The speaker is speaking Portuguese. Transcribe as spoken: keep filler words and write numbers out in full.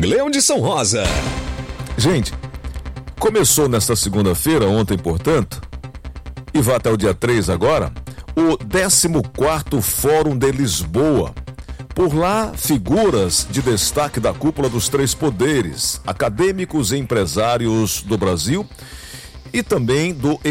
Leão de São Rosa. Gente, começou nesta segunda-feira, ontem, portanto, e vai até o dia três agora, o décimo quarto Fórum de Lisboa. Por lá, figuras de destaque da cúpula dos três poderes, acadêmicos e empresários do Brasil e também do